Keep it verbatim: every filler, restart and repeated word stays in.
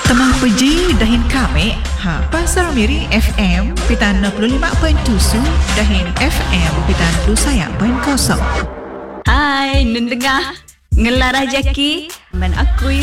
Temah pergi dahin kami ha Pasar Miri F M Pita enam puluh lima perpuluhan tujuh dahin F M Pita dua saya perpuluhan kosong. Hai, nun dengar ngelarah jaki men akui